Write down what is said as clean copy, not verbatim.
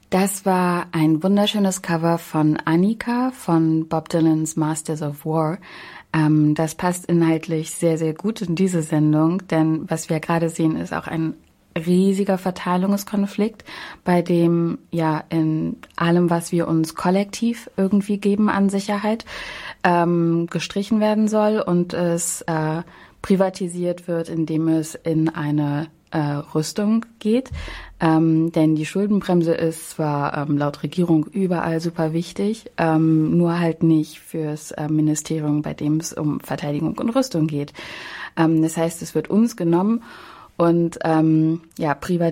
Das war ein wunderschönes Cover von Annika von Bob Dylans Masters of War. Das passt inhaltlich sehr, sehr gut in diese Sendung, denn was wir gerade sehen, ist auch ein riesiger Verteilungskonflikt, bei dem ja in allem, was wir uns kollektiv irgendwie geben an Sicherheit, gestrichen werden soll und es privatisiert wird, indem es in eine Rüstung geht. Denn die Schuldenbremse ist zwar laut Regierung überall super wichtig, nur halt nicht fürs Ministerium, bei dem es um Verteidigung und Rüstung geht. Das heißt, es wird uns genommen und privatisiert